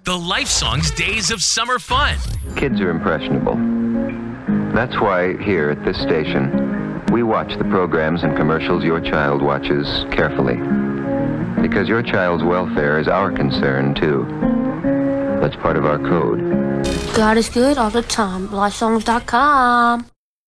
the Lifesongs Days of Summer Fun. Kids are impressionable. That's why here at this station, we watch the programs and commercials your child watches carefully. Because your child's welfare is our concern, too. That's part of our code. God is good all the time. Lifesongs.com.